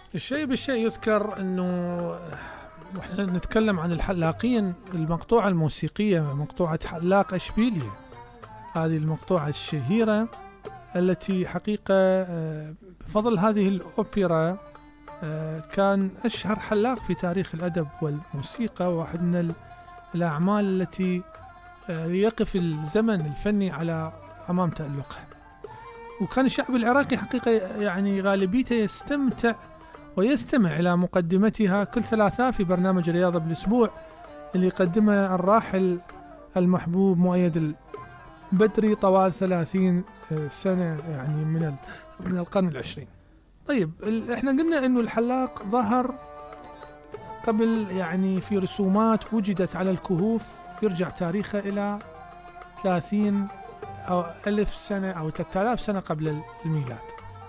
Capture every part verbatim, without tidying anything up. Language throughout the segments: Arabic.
الشيء بالشيء يذكر أنه وإحنا نتكلم عن الحلاقين، المقطوعة الموسيقية مقطوعة حلاق أشبيلية، هذه المقطوعة الشهيرة التي حقيقة بفضل هذه الأوبرا كان أشهر حلاق في تاريخ الأدب والموسيقى، واحد من الأعمال التي يقف الزمن الفني على أمام تألقها. وكان الشعب العراقي حقيقة يعني غالبيته يستمتع ويستمع إلى مقدمتها كل ثلاثاء في برنامج رياضة بالأسبوع اللي يقدمه الراحل المحبوب مؤيد البدري طوال ثلاثين سنة يعني من من القرن العشرين. طيب احنا قلنا انه الحلاق ظهر قبل يعني في رسومات وجدت على الكهوف يرجع تاريخه الى ثلاثين او ألف سنة او ثلاثة آلاف سنة قبل الميلاد.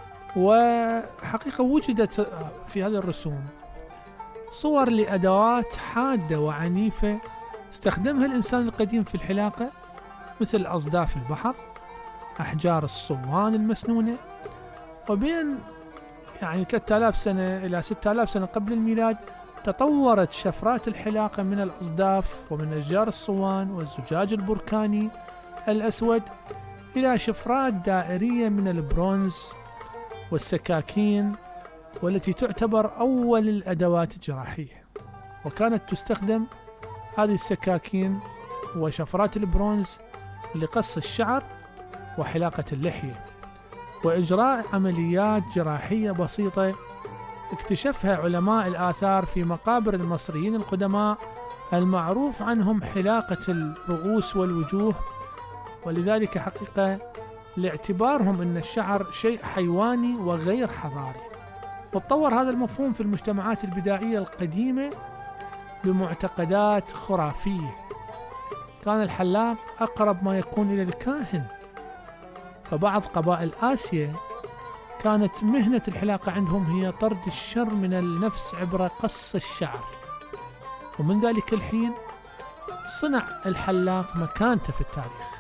وحقيقة وجدت في هذه الرسوم صور لأدوات حادة وعنيفة استخدمها الإنسان القديم في الحلاقة، مثل أصداف البحر، أحجار الصوان المسنونة. وبين يعني ثلاثة آلاف سنة إلى ستة آلاف سنة قبل الميلاد تطورت شفرات الحلاقة من الأصداف ومن أشجار الصوان والزجاج البركاني الأسود إلى شفرات دائرية من البرونز والسكاكين، والتي تعتبر أول الأدوات الجراحية. وكانت تستخدم هذه السكاكين وشفرات البرونز لقص الشعر وحلاقة اللحية وإجراء عمليات جراحية بسيطة اكتشفها علماء الآثار في مقابر المصريين القدماء المعروف عنهم حلاقة الرؤوس والوجوه. ولذلك حقيقة لاعتبارهم أن الشعر شيء حيواني وغير حضاري. وتطور هذا المفهوم في المجتمعات البدائية القديمة بمعتقدات خرافية. كان الحلاق أقرب ما يكون إلى الكاهن، فبعض قبائل آسيا كانت مهنة الحلاقة عندهم هي طرد الشر من النفس عبر قص الشعر. ومن ذلك الحين صنع الحلاق مكانته في التاريخ.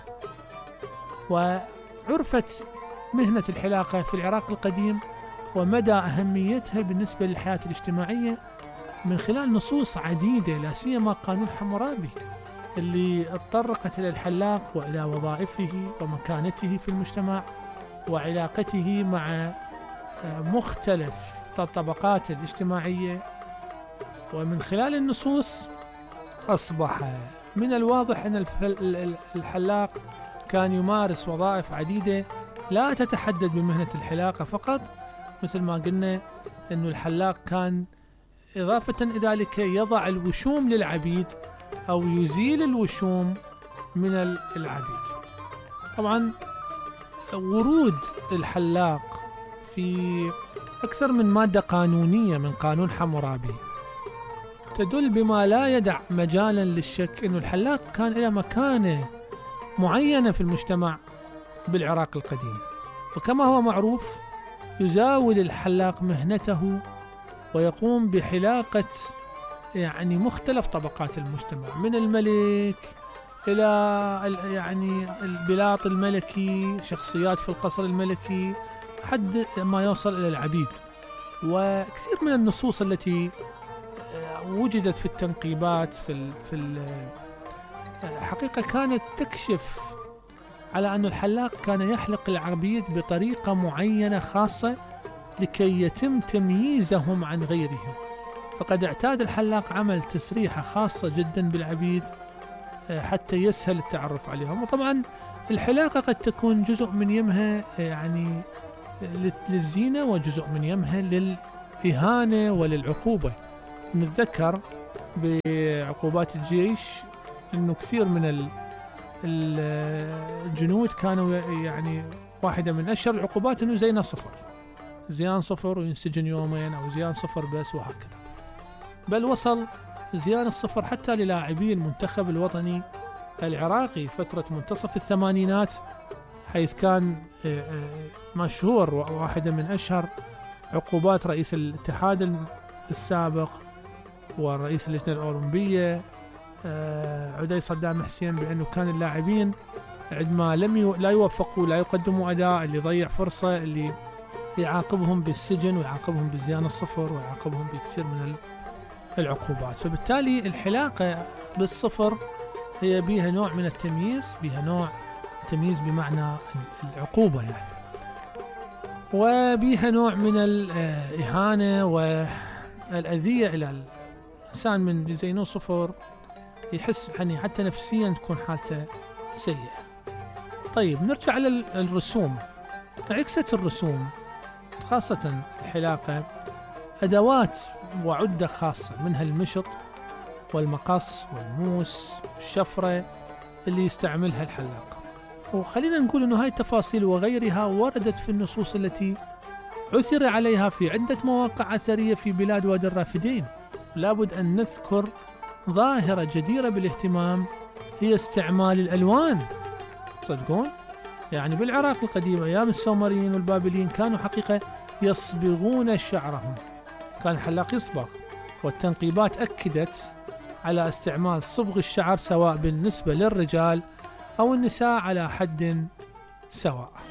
وعرفت مهنة الحلاقة في العراق القديم ومدى أهميتها بالنسبة للحياة الاجتماعية من خلال نصوص عديدة، لا سيما قانون حمورابي اللي اتطرقت إلى الحلاق وإلى وظائفه ومكانته في المجتمع وعلاقته مع مختلف الطبقات الاجتماعية. ومن خلال النصوص أصبح من الواضح أن الحلاق كان يمارس وظائف عديدة لا تتحدد بمهنة الحلاقة فقط، مثل ما قلنا أن الحلاق كان إضافة إلى ذلك يضع الوشوم للعبيد أو يزيل الوشوم من العبيد. طبعا ورود الحلاق في أكثر من مادة قانونية من قانون حمورابي تدل بما لا يدع مجالا للشك أن الحلاق كان له مكانة معينة في المجتمع بالعراق القديم. وكما هو معروف يزاول الحلاق مهنته ويقوم بحلاقة يعني مختلف طبقات المجتمع، من الملك إلى يعني البلاط الملكي، شخصيات في القصر الملكي، حد ما يوصل إلى العبيد. وكثير من النصوص التي وجدت في التنقيبات في في الحقيقة كانت تكشف على أن الحلاق كان يحلق العبيد بطريقة معينة خاصة لكي يتم تمييزهم عن غيرهم. فقد اعتاد الحلاق عمل تسريحة خاصة جدا بالعبيد حتى يسهل التعرف عليهم. وطبعا الحلاقة قد تكون جزء من يمها يعني للزينة وجزء من يمها للإهانة وللعقوبة. نتذكر بعقوبات الجيش أنه كثير من الجنود كانوا يعني واحدة من أشهر العقوبات أنه زيان صفر، زيان صفر وينسجن يومين أو زيان صفر بس وهكذا. بل وصل زيان الصفر حتى للاعبي المنتخب الوطني العراقي فترة منتصف الثمانينات، حيث كان مشهور واحدة من أشهر عقوبات رئيس الاتحاد السابق ورئيس اللجنة الأولمبية عدي صدام حسين بأنه كان اللاعبين عندما لم لا يوفقوا لا يقدموا أداء، اللي ضيع فرصة، اللي يعاقبهم بالسجن ويعاقبهم بالزيانة الصفر ويعاقبهم بكثير من العقوبات. فبالتالي الحلاقة بالصفر هي بيها نوع من التمييز، بيها نوع تمييز بمعنى العقوبة يعني، وبيها نوع من الإهانة والأذية إلى الإنسان. من يزينوه صفر يحس يعني حتى نفسيا تكون حالته سيئة. طيب نرجع على الرسوم. عكست الرسوم خاصة الحلاقة أدوات وعدة خاصة، منها المشط والمقص والموس والشفرة اللي يستعملها الحلاق. وخلينا نقول أنه هاي التفاصيل وغيرها وردت في النصوص التي عثر عليها في عدة مواقع أثرية في بلاد وادي الرافدين. لابد أن نذكر ظاهرة جديرة بالاهتمام، هي استعمال الألوان. تصدقون؟ يعني بالعراق القديم أيام السومريين والبابليين كانوا حقيقة يصبغون شعرهم، كان الحلاق يصبغ، والتنقيبات أكدت على استعمال صبغ الشعر سواء بالنسبة للرجال أو النساء على حد سواء.